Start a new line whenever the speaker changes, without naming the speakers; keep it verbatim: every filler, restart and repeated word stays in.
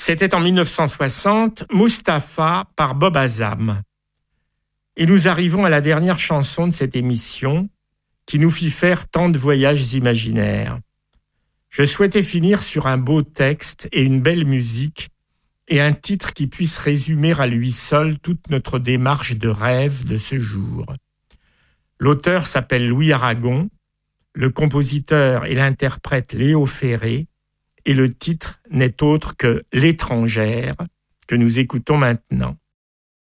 C'était en mille neuf cent soixante, Mustapha par Bob Azam. Et nous arrivons à la dernière chanson de cette émission qui nous fit faire tant de voyages imaginaires. Je souhaitais finir sur un beau texte et une belle musique et un titre qui puisse résumer à lui seul toute notre démarche de rêve de ce jour. L'auteur s'appelle Louis Aragon, le compositeur et l'interprète Léo Ferré, et le titre n'est autre que L'étrangère, que nous écoutons maintenant.